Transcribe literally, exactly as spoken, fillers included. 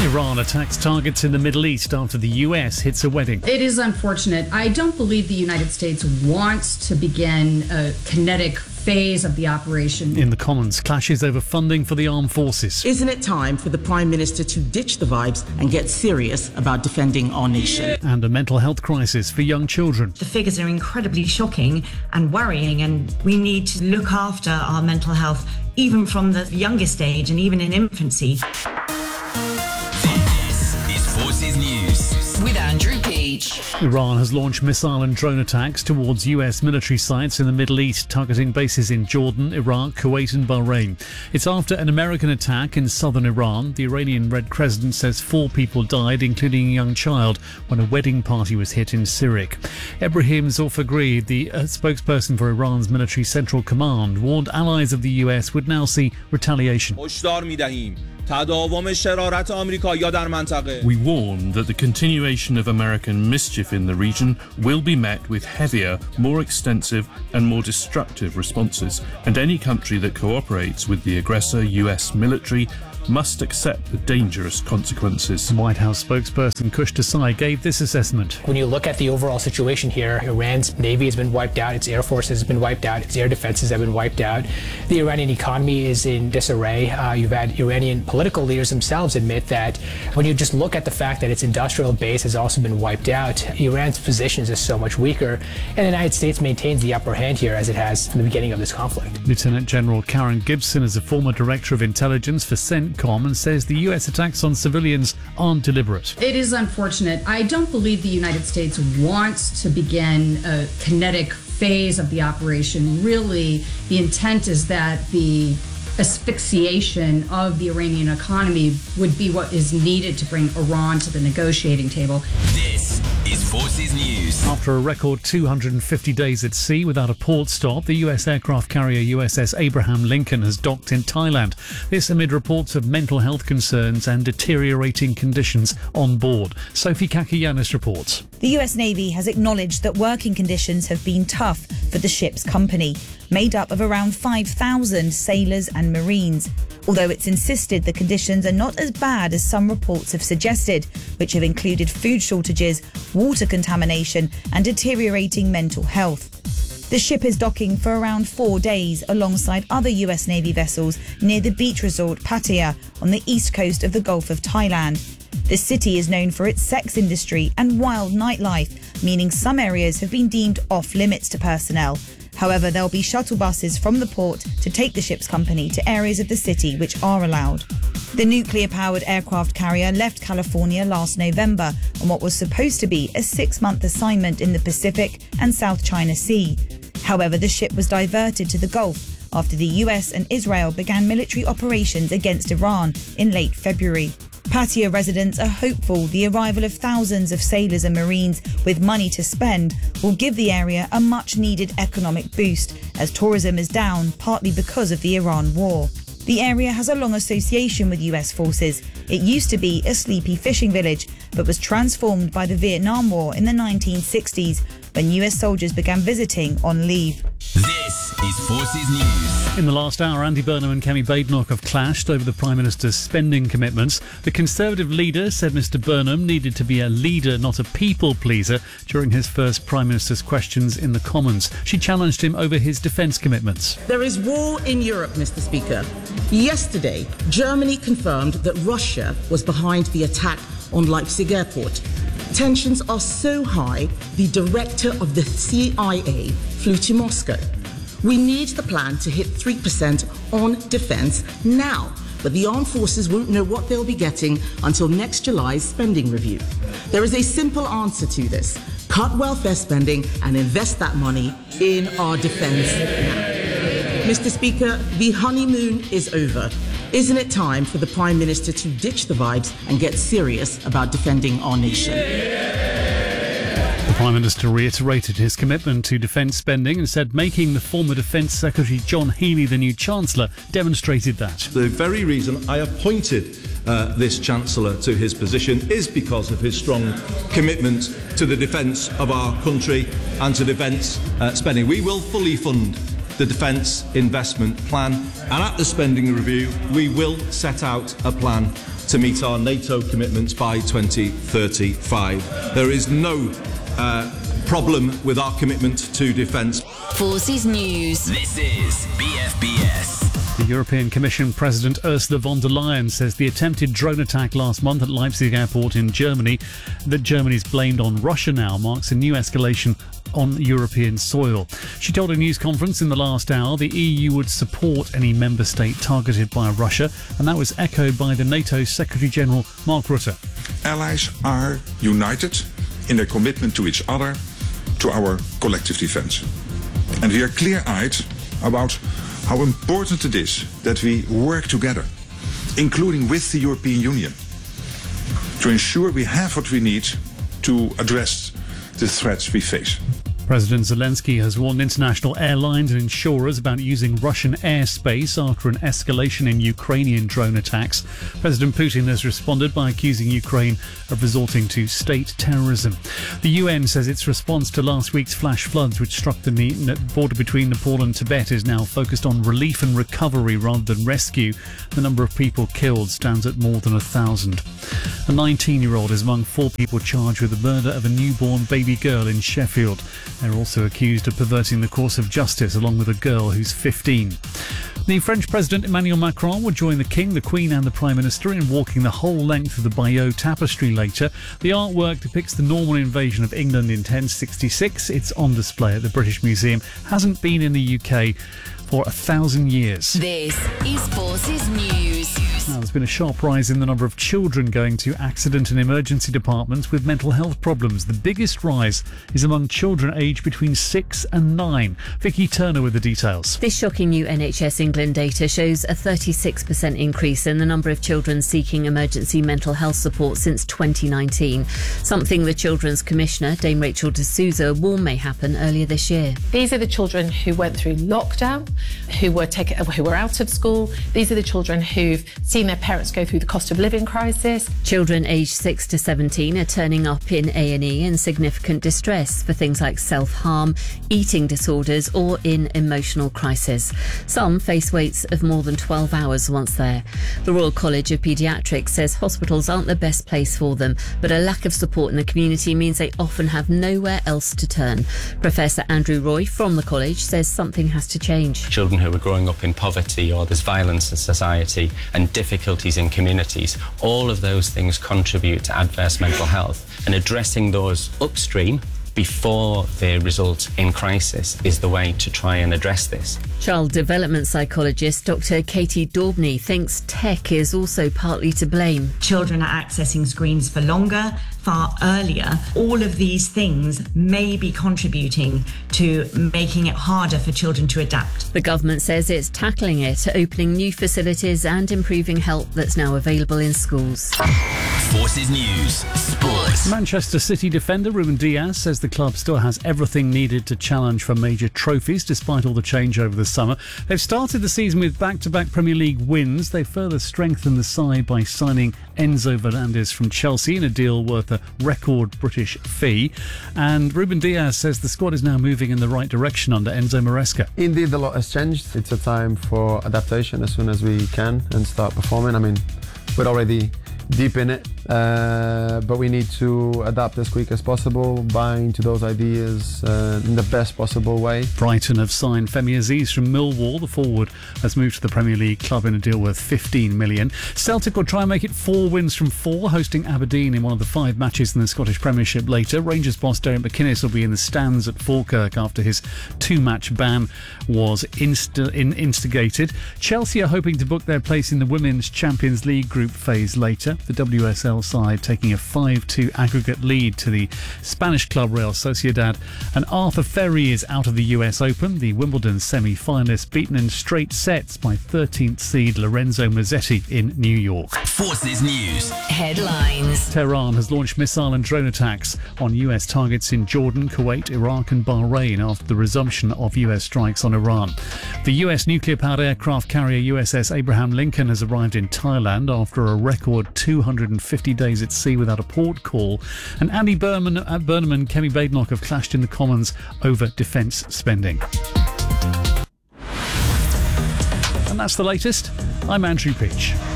Iran attacks targets in the Middle East after the U S hits a wedding. It is unfortunate. I don't believe the United States wants to begin a kinetic phase of the operation. In the Commons, clashes over funding for the armed forces. Isn't it time for the Prime Minister to ditch the vibes and get serious about defending our nation? And a mental health crisis for young children. The figures are incredibly shocking and worrying, and we need to look after our mental health even from the youngest age and even in infancy. Forces News with Andrew Peach. Iran has launched missile and drone attacks towards U S military sites in the Middle East, targeting bases in Jordan, Iraq, Kuwait and Bahrain. It's after an American attack in southern Iran. The Iranian Red Crescent says four people died, including a young child, when a wedding party was hit in Sirik. Ebrahim Zolfagri, the uh, spokesperson for Iran's military central command, warned allies of the U S would now see retaliation. We warn that the continuation of American mischief in the region will be met with heavier, more extensive and more destructive responses, and any country that cooperates with the aggressor U S military must accept the dangerous consequences. White House spokesperson Kush Desai gave this assessment. When you look at the overall situation here, Iran's navy has been wiped out, its air force has been wiped out, its air defenses have been wiped out. The Iranian economy is in disarray. Uh, you've had Iranian political leaders themselves admit that when you just look at the fact that its industrial base has also been wiped out, Iran's position is just so much weaker, and the United States maintains the upper hand here as it has from the beginning of this conflict. Lieutenant General Karen Gibson is a former director of intelligence for CENTCOM and says the U S attacks on civilians aren't deliberate. It is unfortunate. I don't believe the United States wants to begin a kinetic phase of the operation. Really, the intent is that the asphyxiation of the Iranian economy would be what is needed to bring Iran to the negotiating table. This is Forces News. After a record two hundred fifty days at sea without a port stop, the U S aircraft carrier U S S Abraham Lincoln has docked in Thailand. This amid reports of mental health concerns and deteriorating conditions on board. Sophie Kakiyanis reports. The U S Navy has acknowledged that working conditions have been tough for the ship's company, made up of around five thousand sailors and Marines, although it's insisted the conditions are not as bad as some reports have suggested, which have included food shortages, water contamination and deteriorating mental health. The ship is docking for around four days alongside other U S Navy vessels near the beach resort Pattaya on the east coast of the Gulf of Thailand. The city is known for its sex industry and wild nightlife, meaning some areas have been deemed off limits to personnel. However, there'll be shuttle buses from the port to take the ship's company to areas of the city which are allowed. The nuclear-powered aircraft carrier left California last November on what was supposed to be a six-month assignment in the Pacific and South China Sea. However, the ship was diverted to the Gulf after the U S and Israel began military operations against Iran in late February. Pattaya residents are hopeful the arrival of thousands of sailors and Marines with money to spend will give the area a much-needed economic boost, as tourism is down partly because of the Iran war. The area has a long association with U S forces. It used to be a sleepy fishing village, but was transformed by the Vietnam War in the nineteen sixties, when U S soldiers began visiting on leave. This is Forces News. In the last hour, Andy Burnham and Kemi Badenoch have clashed over the Prime Minister's spending commitments. The Conservative leader said Mr Burnham needed to be a leader, not a people pleaser, during his first Prime Minister's questions in the Commons. She challenged him over his defence commitments. There is war in Europe, Mister Speaker. Yesterday, Germany confirmed that Russia was behind the attack on Leipzig Airport. Tensions are so high, the director of the C I A flew to Moscow. We need the plan to hit three percent on defence now, but the armed forces won't know what they'll be getting until next July's spending review. There is a simple answer to this. Cut welfare spending and invest that money in our defence now. Mister Speaker, the honeymoon is over. Isn't it time for the Prime Minister to ditch the vibes and get serious about defending our nation? The Prime Minister reiterated his commitment to defence spending and said making the former Defence Secretary John Healey the new Chancellor demonstrated that. The very reason I appointed uh, this Chancellor to his position is because of his strong commitment to the defence of our country and to defence uh, spending. We will fully fund the Defence Investment Plan, and at the spending review we will set out a plan to meet our NATO commitments by twenty thirty-five. There is no uh, problem with our commitment to defence. Forces News. This is B F B S. The European Commission President Ursula von der Leyen says the attempted drone attack last month at Leipzig airport in Germany, that Germany's blamed on Russia now, marks a new escalation on European soil. She told a news conference in the last hour the E U would support any member state targeted by Russia, and that was echoed by the NATO Secretary-General Mark Rutte. Allies are united in their commitment to each other, to our collective defence. And we are clear-eyed about how important it is that we work together, including with the European Union, to ensure we have what we need to address the threats we face. President Zelensky has warned international airlines and insurers about using Russian airspace after an escalation in Ukrainian drone attacks. President Putin has responded by accusing Ukraine of resorting to state terrorism. The U N says its response to last week's flash floods, which struck the border between Nepal and Tibet, is now focused on relief and recovery rather than rescue. The number of people killed stands at more than a thousand. A nineteen-year-old is among four people charged with the murder of a newborn baby girl in Sheffield. They're also accused of perverting the course of justice, along with a girl who's fifteen. The French President Emmanuel Macron will join the King, the Queen and the Prime Minister in walking the whole length of the Bayeux Tapestry later. The artwork depicts the Norman invasion of England in ten sixty-six. It's on display at the British Museum. Hasn't been in the U K for a thousand years. This is Forces News. Now, there's been a sharp rise in the number of children going to accident and emergency departments with mental health problems. The biggest rise is among children aged between six and nine. Vicky Turner with the details. This shocking new N H S England data shows a thirty-six percent increase in the number of children seeking emergency mental health support since twenty nineteen, something the Children's Commissioner, Dame Rachel D'Souza, warned may happen earlier this year. These are the children who went through lockdown, who were taken, who were out of school. These are the children who've seen their parents go through the cost of living crisis. Children aged six to seventeen are turning up in A and E in significant distress for things like self-harm, eating disorders or in emotional crisis. Some face waits of more than twelve hours once there. The Royal College of Paediatrics says hospitals aren't the best place for them, but a lack of support in the community means they often have nowhere else to turn. Professor Andrew Roy from the college says something has to change. Children who are growing up in poverty, or there's violence in society and difficulties in communities, all of those things contribute to adverse mental health, and addressing those upstream before they result in crisis is the way to try and address this. Child development psychologist Doctor Katie Daubney thinks tech is also partly to blame. Children are accessing screens for longer, far earlier. All of these things may be contributing to making it harder for children to adapt. The government says it's tackling it, opening new facilities and improving help that's now available in schools. Forces News Sports. Manchester City defender Ruben Dias says the club still has everything needed to challenge for major trophies despite all the change over the summer. They've started the season with back-to-back Premier League wins. They further strengthened the side by signing Enzo Fernandez from Chelsea in a deal worth a record British fee. And Ruben Dias says the squad is now moving in the right direction under Enzo Maresca. Indeed, a lot has changed. It's a time for adaptation as soon as we can and start performing. I mean, we're already deep in it, uh, but we need to adapt as quick as possible, buy into those ideas uh, in the best possible way. Brighton have signed Femi Aziz from Millwall. The forward has moved to the Premier League club in a deal worth fifteen million. Celtic will try and make it four wins from four, hosting Aberdeen in one of the five matches in the Scottish Premiership later. Rangers boss Derek McInnes will be in the stands at Falkirk after his two-match ban was insta- in- instigated. Chelsea are hoping to book their place in the Women's Champions League group phase later. The W S L side taking a five two aggregate lead to the Spanish club Real Sociedad. And Arthur Ferry is out of the U S Open. The Wimbledon semi-finalist beaten in straight sets by thirteenth seed Lorenzo Musetti in New York. Forces News Headlines. Tehran has launched missile and drone attacks on U S targets in Jordan, Kuwait, Iraq and Bahrain after the resumption of U S strikes on Iran. The U S nuclear-powered aircraft carrier U S S Abraham Lincoln has arrived in Thailand after a record two hundred fifty days at sea without a port call. And Andy Burnham, uh, Burnham and Kemi Badenoch have clashed in the Commons over defence spending. And that's the latest. I'm Andrew Peach.